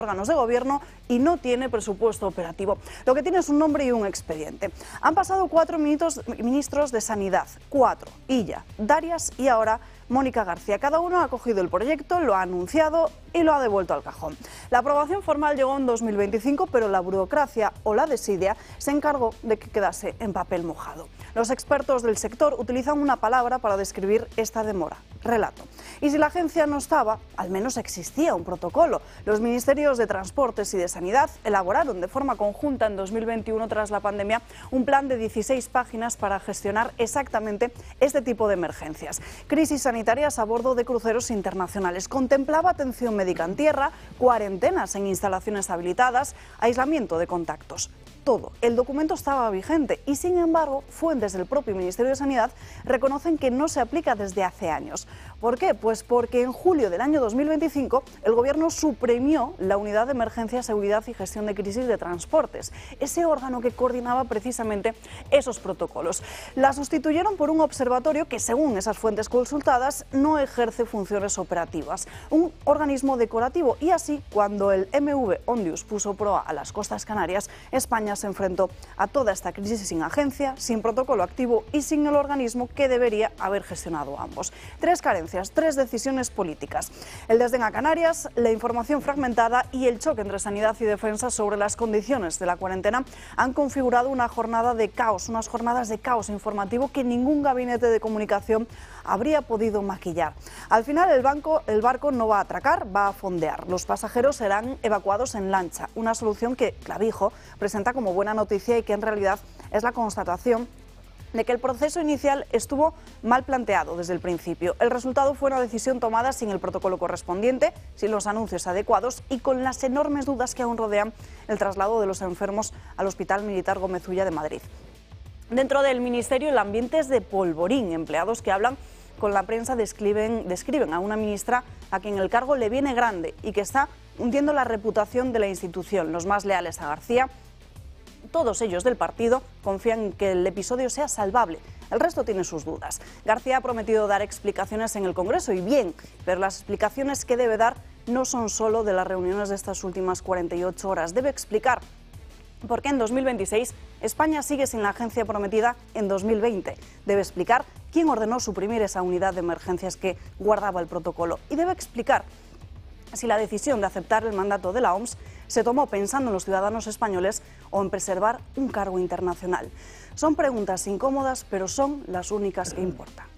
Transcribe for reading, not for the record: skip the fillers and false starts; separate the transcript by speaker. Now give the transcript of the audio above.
Speaker 1: órganos de gobierno y no tiene presupuesto operativo. Lo que tiene es un nombre y un expediente. Han pasado 4 ministros de Sanidad, 4, Illa, Darias y ahora Mónica García. Cada uno ha cogido el proyecto, lo ha anunciado y lo ha devuelto al cajón. La aprobación formal llegó en 2025, pero la burocracia o la desidia se encargó de que quedase en papel mojado. Los expertos del sector utilizan una palabra para describir esta demora: relato. Y si la agencia no estaba, al menos existía un protocolo. Los ministerios de Transportes y de Sanidad elaboraron de forma conjunta en 2021, tras la pandemia, un plan de 16 páginas para gestionar exactamente este tipo de emergencias. Crisis sanitarias a bordo de cruceros internacionales. Contemplaba atención médica en tierra, cuarentenas en instalaciones habilitadas, aislamiento de contactos. Todo. El documento estaba vigente y, sin embargo, fuentes del propio Ministerio de Sanidad reconocen que no se aplica desde hace años. ¿Por qué? Pues porque en julio del año 2025 el Gobierno suprimió la Unidad de Emergencia, Seguridad y Gestión de Crisis de Transportes, ese órgano que coordinaba precisamente esos protocolos. La sustituyeron por un observatorio que, según esas fuentes consultadas, no ejerce funciones operativas, un organismo decorativo. Y así, cuando el MV Ondius puso proa a las costas canarias, España se enfrentó a toda esta crisis sin agencia, sin protocolo activo y sin el organismo que debería haber gestionado ambos. 3 carencias, 3 decisiones políticas: el desdén a Canarias, la información fragmentada y el choque entre sanidad y defensa sobre las condiciones de la cuarentena han configurado una jornada de caos, unas jornadas de caos informativo que ningún gabinete de comunicación habría podido maquillar. Al final el barco no va a atracar, va a fondear. Los pasajeros serán evacuados en lancha, una solución que Clavijo presenta como buena noticia y que en realidad es la constatación de que el proceso inicial estuvo mal planteado desde el principio. El resultado fue una decisión tomada sin el protocolo correspondiente, sin los anuncios adecuados y con las enormes dudas que aún rodean el traslado de los enfermos al Hospital Militar Gómez Ulla de Madrid. Dentro del Ministerio el ambiente es de polvorín. Empleados que hablan con la prensa describen a una ministra a quien el cargo le viene grande y que está hundiendo la reputación de la institución. Los más leales a García, todos ellos del partido, confían en que el episodio sea salvable. El resto tiene sus dudas. García ha prometido dar explicaciones en el Congreso, y bien, pero las explicaciones que debe dar no son solo de las reuniones de estas últimas 48 horas. Debe explicar por qué en 2026 España sigue sin la agencia prometida en 2020. Debe explicar quién ordenó suprimir esa unidad de emergencias que guardaba el protocolo. Y debe explicar si la decisión de aceptar el mandato de la OMS se tomó pensando en los ciudadanos españoles o en preservar un cargo internacional. Son preguntas incómodas, pero son las únicas que importan.